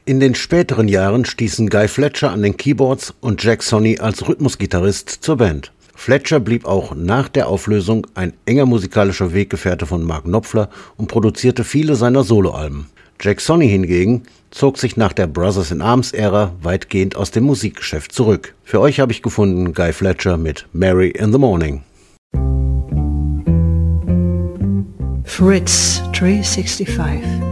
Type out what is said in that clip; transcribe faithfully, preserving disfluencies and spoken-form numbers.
In den späteren Jahren stießen Guy Fletcher an den Keyboards und Jack Sonni als Rhythmusgitarrist zur Band. Fletcher blieb auch nach der Auflösung ein enger musikalischer Weggefährte von Mark Knopfler und produzierte viele seiner Soloalben. Jack Sonni hingegen zog sich nach der Brothers-in-Arms-Ära weitgehend aus dem Musikgeschäft zurück. Für euch habe ich gefunden Guy Fletcher mit Mary in the Morning. Fritz dreihundertfünfundsechzig